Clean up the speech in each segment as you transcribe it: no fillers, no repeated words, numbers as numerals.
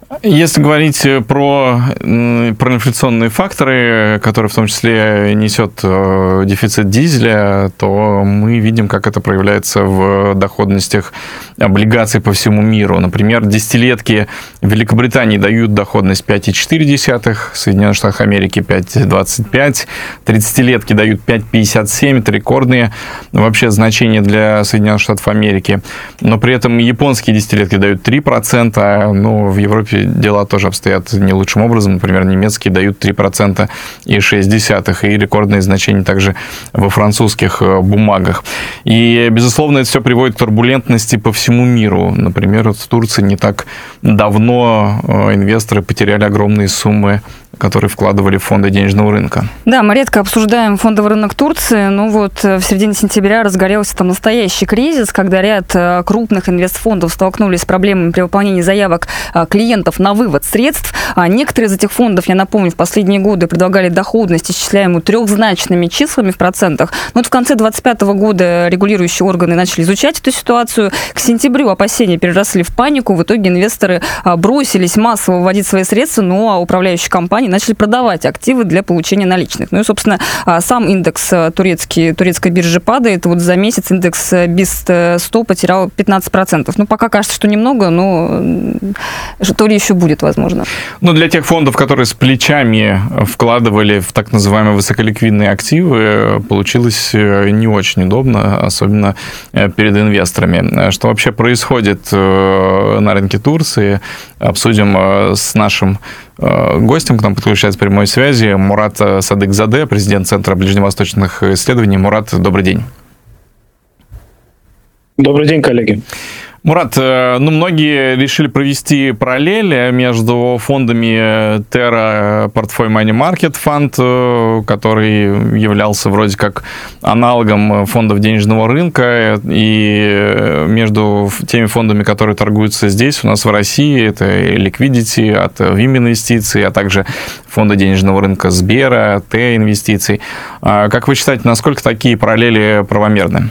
Если говорить про инфляционные факторы, которые в том числе несет дефицит дизеля, то мы видим, как это проявляется в доходностях облигаций по всему миру. Например, десятилетки в Великобритании дают доходность 5,4, в Соединенных Штатах Америки 5,25, 30-летки дают 5,57, это рекордные вообще значения для Соединенных Штатов Америки. Но при этом японские десятилетки дают 3%, но в Европе дела тоже обстоят не лучшим образом. Например, немецкие дают 3% и 0,6, и рекордные значения также во французских бумагах. И, безусловно, это все приводит к турбулентности по всему миру. Например, в Турции не так давно инвесторы потеряли огромные суммы, которые вкладывали в фонды денежного рынка. Да, мы редко обсуждаем фондовый рынок Турции, но вот в середине сентября разгорелся там настоящий кризис, когда ряд крупных инвестфондов столкнулись с проблемами при выполнении заявок клиентов на вывод средств. Некоторые из этих фондов, я напомню, в последние годы предлагали доходность, исчисляемую трехзначными числами в процентах. Но вот в конце 2025 года регулирующие органы начали изучать эту ситуацию. К сентябрю опасения переросли в панику. В итоге инвесторы бросились массово выводить свои средства, ну а управляющие компании начали продавать активы для получения наличных. Ну и, собственно, сам индекс турецкой биржи падает. Вот за месяц индекс BIST 100 потерял 15%. Ну, пока кажется, что немного, но то ли еще будет, возможно. Ну, для тех фондов, которые с плечами вкладывали в так называемые высоколиквидные активы, получилось не очень удобно, особенно перед инвесторами. Что вообще происходит на рынке Турции, обсудим с нашим гостем. К нам подключается прямой связи Мурат Садыкзаде, президент Центра ближневосточных исследований. Мурат, добрый день. Добрый день, коллеги. Мурат, многие решили провести параллель между фондами Terra Portfolio Money Market Fund, который являлся вроде как аналогом фондов денежного рынка, и между теми фондами, которые торгуются здесь, у нас в России, это Liquidity от Vim Инвестиций, а также фонды денежного рынка Сбера, Т Инвестиций. Как вы считаете, насколько такие параллели правомерны?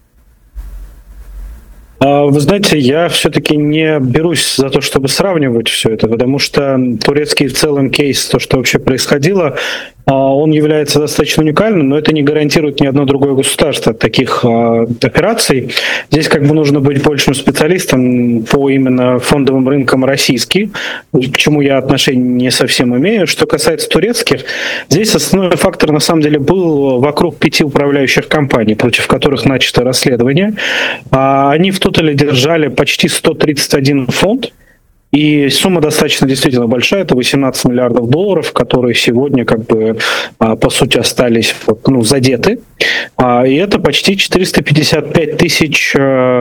Вы знаете, я все-таки не берусь за то, чтобы сравнивать все это, потому что турецкий в целом кейс, то, что вообще происходило, он является достаточно уникальным, но это не гарантирует ни одно другое государство от таких операций. Здесь как бы нужно быть большим специалистом по именно фондовым рынкам российским, к чему я отношения не совсем имею. Что касается турецких, здесь основной фактор на самом деле был вокруг 5 управляющих компаний, против которых начато расследование. Они в тотале держали почти 131 фонд. И сумма достаточно действительно большая, это 18 миллиардов долларов, которые сегодня как бы по сути остались задеты. И это почти 455 тысяч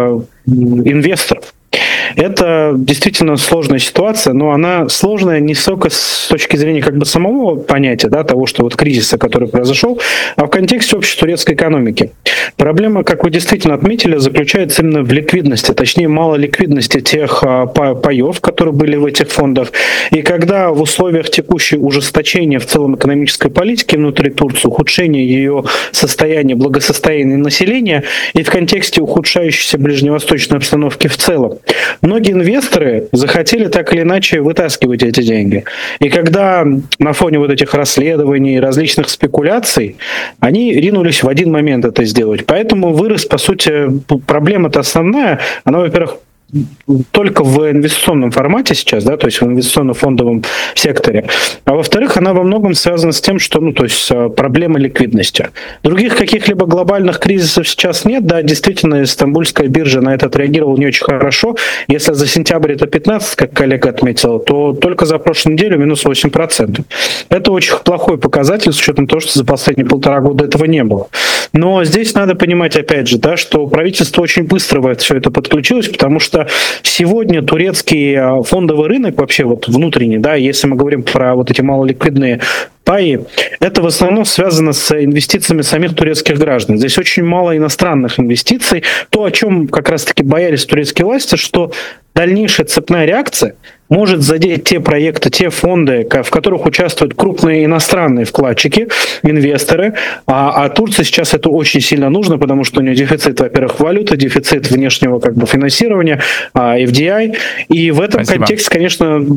инвесторов. Это действительно сложная ситуация, но она сложная не столько с точки зрения как бы самого понятия, да, того, что вот кризиса, который произошел, а в контексте общей турецкой экономики. Проблема, как вы действительно отметили, заключается именно в ликвидности, точнее мало ликвидности тех паев, которые были в этих фондах. И когда в условиях текущей ужесточения в целом экономической политики внутри Турции, ухудшения ее состояния, благосостояния населения и в контексте ухудшающейся ближневосточной обстановки в целом, многие инвесторы захотели так или иначе вытаскивать эти деньги. И когда на фоне вот этих расследований, различных спекуляций, они ринулись в один момент это сделать. Поэтому вырос, по сути, проблема-то основная, она, во-первых, только в инвестиционном формате сейчас, да, то есть в инвестиционно-фондовом секторе. А во-вторых, она во многом связана с тем, что, проблема ликвидности. Других каких-либо глобальных кризисов сейчас нет. Да, действительно, Стамбульская биржа на это отреагировала не очень хорошо. Если за сентябрь это 15, как коллега отметил, то только за прошлую неделю минус 8%. Это очень плохой показатель, с учетом того, что за последние 1,5 года этого не было. Но здесь надо понимать, опять же, да, что правительство очень быстро во все это подключилось, потому что сегодня турецкий фондовый рынок, вообще вот внутренний, да, если мы говорим про вот эти малоликвидные паи, это в основном связано с инвестициями самих турецких граждан. Здесь очень мало иностранных инвестиций. То, о чем как раз-таки боялись турецкие власти, что дальнейшая цепная реакция может задеть те проекты, те фонды, в которых участвуют крупные иностранные вкладчики, инвесторы. А Турции сейчас это очень сильно нужно, потому что у нее дефицит, во-первых, валюты, дефицит внешнего финансирования, FDI. И в этом контексте, конечно,